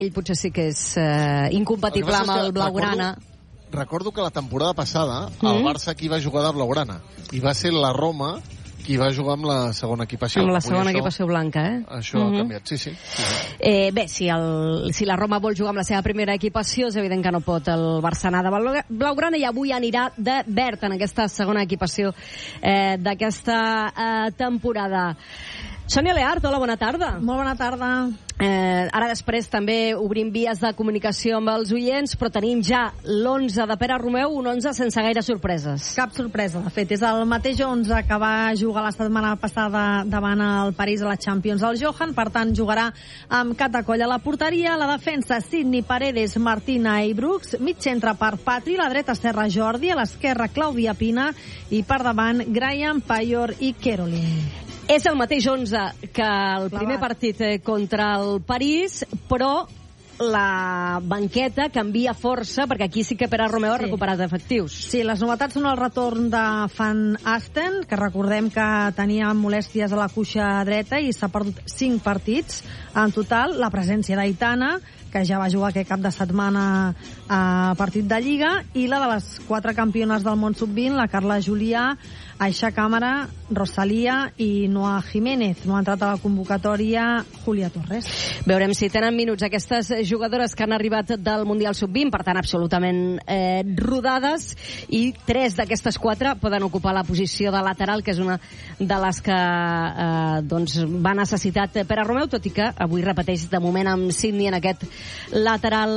ell potser sí que és incompatible amb el blaugrana. Recordo que la temporada passada el Barça qui va jugar de blaugrana i va ser la Roma qui va jugar amb la segona equipació. Amb la segona equipació blanca, Això ha canviat, sí. Bé, si la Roma vol jugar amb la seva primera equipació, és evident que no pot el Barça anar de blaugrana i avui anirà de verd en aquesta segona equipació d'aquesta temporada. Sònia Leart, hola, bona tarda. Molt bona tarda. Ara després també obrim vies de comunicació amb els oients, però tenim ja l'11 de Pere Romeu, un 11 sense gaire sorpreses. Cap sorpresa, de fet. És el mateix 11 que va jugar la setmana passada davant el París a la Champions del Johan, per tant jugarà amb Catacoll a la porteria, la defensa Sidney Paredes, Martina i Brooks, mig centre per Patri, la dreta Serra Jordi, a l'esquerra Clàudia Pina i per davant Graham, Payor i Kerolin. És el mateix 11 que el primer partit contra el París, però la banqueta canvia força, perquè aquí sí que Pere Romeu ha recuperat efectius. Sí, les novetats són el retorn de Van Asten, que recordem que tenia molèsties a la cuixa dreta i s'ha perdut 5 partits en total. La presència d'Aitana, que ja va jugar aquest cap de setmana a partit de Lliga, i la de les 4 campiones del món sub-20, la Carla Julià, Aixa Càmara, Rosalia i Noa Jiménez. No ha entrat a la convocatòria Julia Torres. Veurem si tenen minuts aquestes jugadores que han arribat del Mundial Sub-20, per tant absolutament rodades, i 3 d'aquestes 4 poden ocupar la posició de lateral, que és una de les que va necessitar Pere Romeu, tot i que avui repeteix de moment amb Sidney en aquest lateral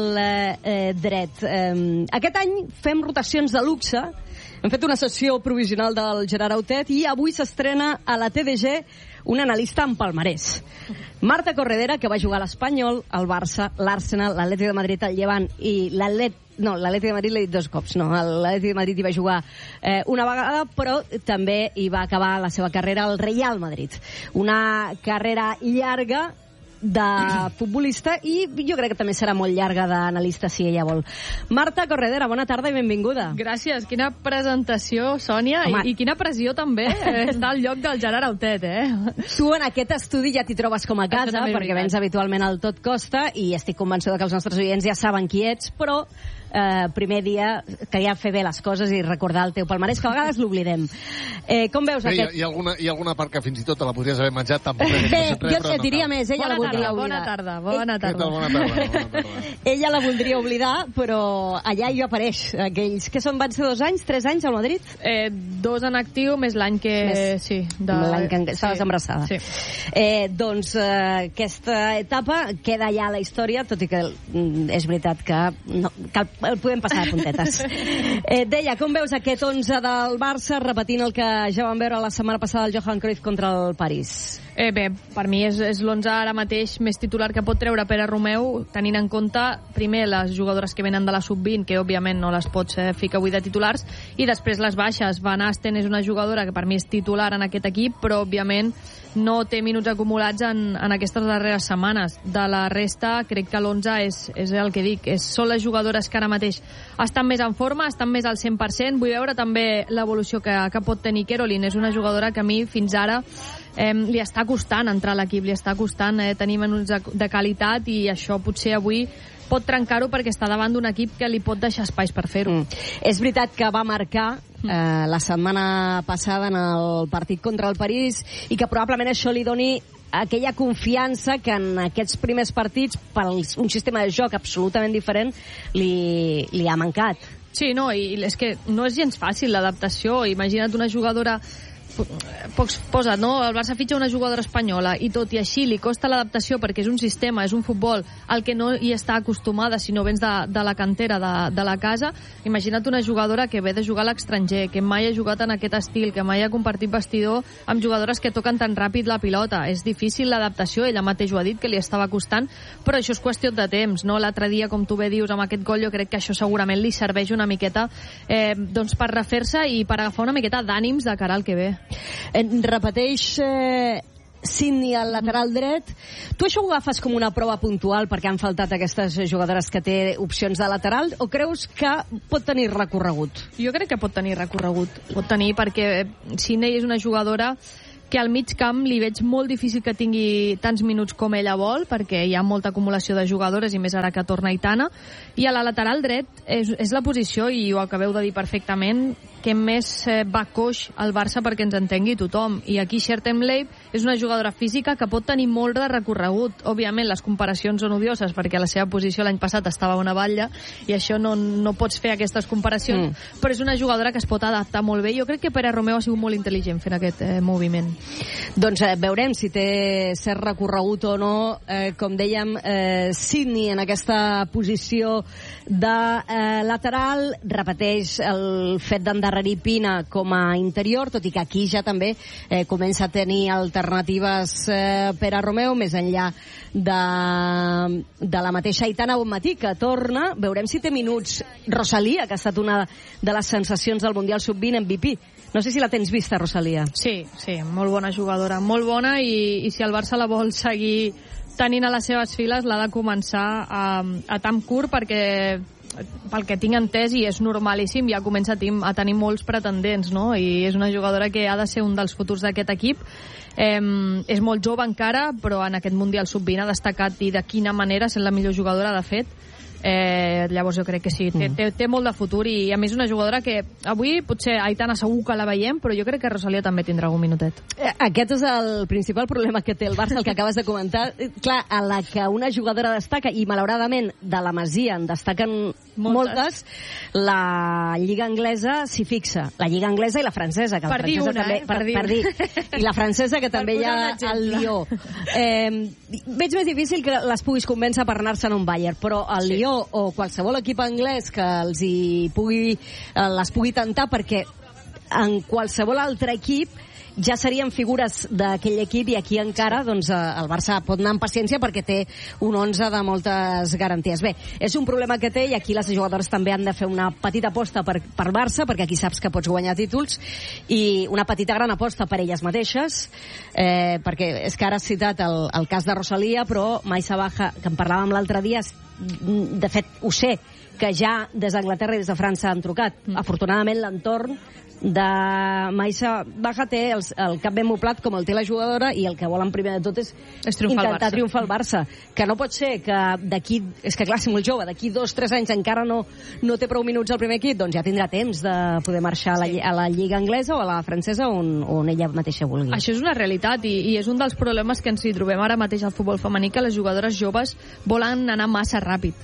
dret. Aquest any fem rotacions de luxe. Hem fet una sessió provisional del Gerard Autet i avui s'estrena a la TDG un analista amb palmarès. Marta Corredera, que va jugar a l'Espanyol, al Barça, l'Arsenal, l'Atlètic de Madrid, el Llevant i l'Atlètic de Madrid l'he dit 2 cops, no, l'Atlètic de Madrid hi va jugar una vegada, però també hi va acabar la seva carrera al Real Madrid. Una carrera llarga de futbolista i jo crec que també serà molt llarga d'analista si ella vol. Marta Corredera, bona tarda i benvinguda. Gràcies, quina presentació, Sònia, i quina pressió també estar al lloc del Gerard Autet, Tu en aquest estudi ja t'hi trobes com a casa, perquè vens habitualment al Tot Costa i estic convençuda que els nostres oients ja saben qui ets, però primer dia queria fer bé les coses i recordar el teu palmarès, que a vegades l'oblidem. Com veus aquest... Hi ha alguna part que fins i tot te la podries haver menjat tampoc. Bé, jo et diria més, ella la voldria oblidar. Bona tarda. Ella la voldria oblidar, però allà hi apareix aquells que van ser 2 anys, 3 anys al Madrid? 2 en actiu, més l'any que... L'any que estaves embarassada. Doncs aquesta etapa queda ja a la història, tot i que és veritat que el podem passar de puntetes. Deia, com veus aquest 11 del Barça repetint el que ja vam veure la setmana passada al Johan Cruyff contra el París? Bé, per mi és l'11 ara mateix més titular que pot treure Pere Romeu, tenint en compte primer les jugadores que venen de la sub-20, que òbviament no les pots ficar avui de titulars, i després les baixes. Van Asten és una jugadora que per mi és titular en aquest equip, però òbviament no té minuts acumulats en aquestes darreres setmanes. De la resta, crec que l'11 és el que dic, són les jugadores que ara mateix estan més en forma, estan més al 100%. Vull veure també l'evolució que pot tenir Kerolin. És una jugadora que a mi fins ara li està costant entrar a l'equip, li està costant tenir minuts de qualitat, i això potser avui pot trencar-ho perquè està davant d'un equip que li pot deixar espais per fer-ho. És veritat que va marcar la setmana passada en el partit contra el París i que probablement això li doni aquella confiança que en aquests primers partits, per un sistema de joc absolutament diferent, li ha mancat. Sí, no, i és que no és gens fàcil l'adaptació. Imagina't una jugadora posa't, no? El Barça fitxa una jugadora espanyola i tot i així li costa l'adaptació perquè és un sistema, és un futbol al que no hi està acostumada si no vens de la cantera de la casa. Imagina't una jugadora que ve de jugar a l'estranger, que mai ha jugat en aquest estil, que mai ha compartit vestidor amb jugadores que toquen tan ràpid la pilota. És difícil l'adaptació, ella mateix ho ha dit que li estava costant, però això és qüestió de temps, no? L'altre dia, com tu bé dius, amb aquest gol, jo crec que això segurament li serveix una miqueta doncs per refer-se i per agafar una miqueta d'ànims de cara al que ve. Repeteix Sidney al lateral dret. Tu això ho agafes com una prova puntual perquè han faltat aquestes jugadores que té opcions de lateral, o creus que pot tenir recorregut? Jo crec que pot tenir recorregut. Pot tenir, perquè Sidney és una jugadora que al mig camp li veig molt difícil que tingui tants minuts com ella vol, perquè hi ha molta acumulació de jugadores i més ara que torna Aitana, i a la lateral dret és la posició, i ho acabeu de dir perfectament, que més va coix al Barça perquè ens entengui tothom, i aquí Schertemleib és una jugadora física que pot tenir molt de recorregut. Òbviament les comparacions són odioses perquè la seva posició l'any passat estava a una batlla i això no pots fer aquestes comparacions, però és una jugadora que es pot adaptar molt bé. Jo crec que Pere Romeu ha sigut molt intel·ligent fent aquest moviment. Doncs veurem si té cert recorregut o no. Com dèiem, Sydney en aquesta posició de lateral repeteix el fet d'endarrerir Pina com a interior, tot i que aquí ja també comença a tenir alternatives Pere Romeu, més enllà de la mateixa Aitana Bonmatí, que torna. Veurem si té minuts Rosalia, que ha estat una de les sensacions del Mundial Sub-20 MVP. No sé si la tens vista, Rosalia. Sí, molt bona jugadora, molt bona, i si el Barça la vol seguir tenint a les seves files l'ha de començar a tan curt, perquè pel que tinc entès, i és normalíssim, ja comença a tenir molts pretendents, no? I és una jugadora que ha de ser un dels futurs d'aquest equip. És molt jove encara, però en aquest Mundial Sub-20 ha destacat, i de quina manera, sent la millor jugadora, de fet. Llavors jo crec que sí, té molt de futur, i a més una jugadora que avui potser Aitana segur que la veiem, però jo crec que Rosalia també tindrà algun minutet. Aquest és el principal problema que té el Barça, el que acabes de comentar. Clar, a la que una jugadora destaca, i malauradament de la Masia en destaquen moltes, la Lliga Anglesa s'hi fixa. La Lliga Anglesa i la francesa, que la francesa també, per dir. I la francesa, que també hi ha el Lió. Veig més difícil que les puguis convèncer per anar-se en un Bayern, però el Lió o qualsevol equip anglès que les pugui tentar, perquè en qualsevol altre equip ja serien figures d'aquell equip, i aquí encara doncs, el Barça pot anar amb paciència perquè té un 11 de moltes garanties. Bé, és un problema que té, i aquí les jugadores també han de fer una petita aposta per Barça, perquè aquí saps que pots guanyar títols, i una petita gran aposta per elles mateixes, perquè és que ara has citat el cas de Rosalia, però Maisa Baja, que en parlàvem l'altre dia, de fet ho sé, que ja des d'Anglaterra i des de França han trucat. Afortunadament l'entorn de Maisa Baja té el cap ben moblat com el té la jugadora, i el que volen primer de tot és intentar triomfar el Barça, que no pot ser que d'aquí, és que clar, és molt jove, d'aquí 2-3 anys encara no té prou minuts al primer equip, doncs ja tindrà temps de poder marxar a la Lliga Anglesa o a la francesa, on ella mateixa vulgui. Això és una realitat, i és un dels problemes que ens hi trobem ara mateix al futbol femení, que les jugadores joves volen anar massa ràpid,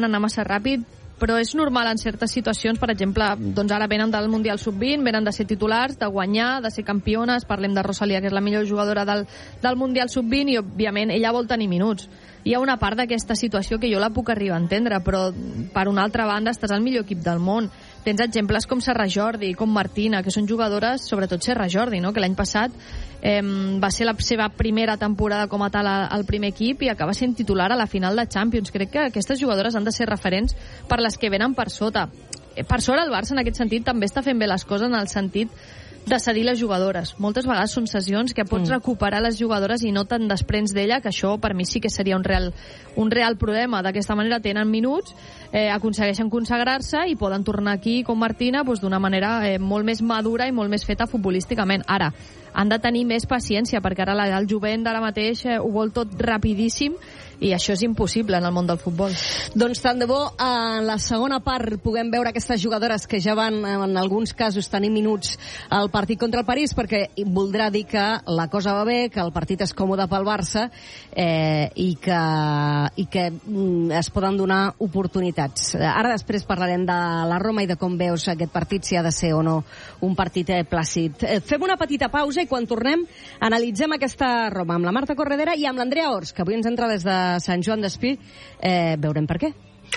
però és normal en certes situacions. Per exemple, doncs ara venen del Mundial Sub-20, venen de ser titulars, de guanyar, de ser campiones. Parlem de Rosalia, que és la millor jugadora del Mundial Sub-20, i òbviament ella vol tenir minuts. Hi ha una part d'aquesta situació que jo la puc arribar a entendre, però per una altra banda estàs al millor equip del món. Tens exemples com Serra Jordi, com Martina, que són jugadores, sobretot Serra Jordi, no? Que l'any passat va ser la seva primera temporada com a tal al primer equip i acaba sent titular a la final de Champions. Crec que aquestes jugadores han de ser referents per les que venen per sota. Per sort el Barça en aquest sentit també està fent bé les coses, en el sentit de cedir les jugadores. Moltes vegades són cessions que pots recuperar les jugadores i no te'n desprens d'ella, que això per mi sí que seria un real problema. D'aquesta manera tenen minuts, aconsegueixen consagrar-se i poden tornar aquí com Martina d'una manera molt més madura i molt més feta futbolísticament. Ara, han de tenir més paciència, perquè ara el jovent d'ara mateix ho vol tot rapidíssim, i això és impossible en el món del futbol. Doncs tant de bo en la segona part puguem veure aquestes jugadores que ja van en alguns casos tenir minuts al partit contra el París, perquè voldrà dir que la cosa va bé, que el partit és còmode pel Barça, i que es poden donar oportunitats. Ara després parlarem de la Roma i de com veus aquest partit, si ha de ser o no un partit plàcid. Fem una petita pausa i quan tornem analitzem aquesta Roma amb la Marta Corredera i amb l'Andrea Ors, que avui ens entra des de Sant Joan d'Espí. Veurem per què.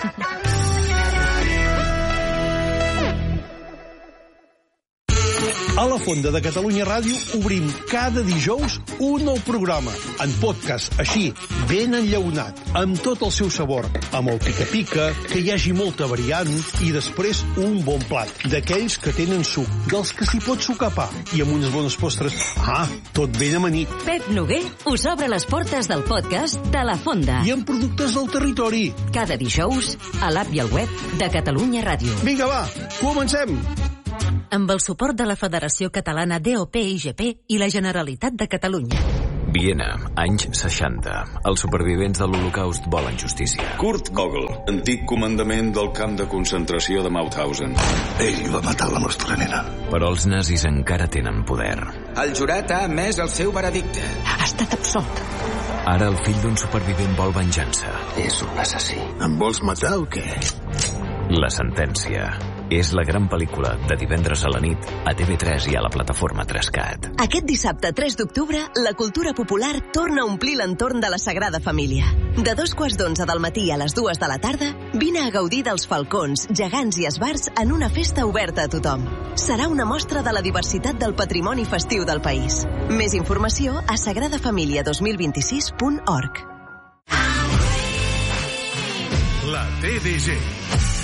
A la Fonda de Catalunya Ràdio obrim cada dijous un nou programa, en podcast, així, ben enllaunat, amb tot el seu sabor, amb el pica-pica, que hi hagi molta variant, i després un bon plat, d'aquells que tenen suc, dels que s'hi pot sucar pa, i amb unes bones postres. Tot ben amanit. Pep Noguer us obre les portes del podcast de La Fonda. I amb productes del territori. Cada dijous, a l'app i al web de Catalunya Ràdio. Vinga, va, comencem! amb el suport de la Federació Catalana DOP-IGP i la Generalitat de Catalunya. Viena, anys 60. Els supervivents de l'Holocaust volen justícia. Kurt Gogol, antic comandament del camp de concentració de Mauthausen. Ell va matar la nostra nena. Però els nazis encara tenen poder. El jurat ha emès el seu veredicte. Ha estat absolt. Ara el fill d'un supervivent vol venjança. És un assassí. Em vols matar o què? La sentència. És la gran pel·lícula de divendres a la nit a TV3 i a la plataforma 3CAT. Aquest dissabte 3 d'octubre, la cultura popular torna a omplir l'entorn de la Sagrada Família. De 11:15 del matí a les 2 de la tarda, vine a gaudir dels falcons, gegants i esbarts en una festa oberta a tothom. Serà una mostra de la diversitat del patrimoni festiu del país. Més informació a sagradafamilia2026.org. La TDG.